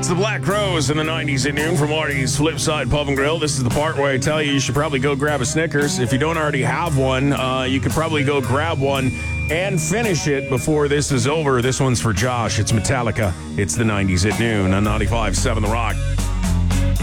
It's the Black Crowes in the 90s at noon from Marty's Flipside Pub and Grill. This is the part where I tell you should probably go grab a Snickers. If you don't already have one, you could probably go grab one and finish it before this is over. This one's for Josh. It's Metallica. It's the 90s at noon on 95.7 The Rock.